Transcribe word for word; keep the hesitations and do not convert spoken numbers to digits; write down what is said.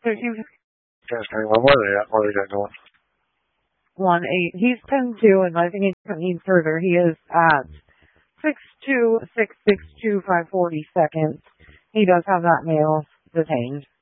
So you Yes, hang on. Where are they at? Where are they got going? one eight. He's ten two, and I think he doesn't need further. He is at six two six six two five forty seconds. He does have that male detained.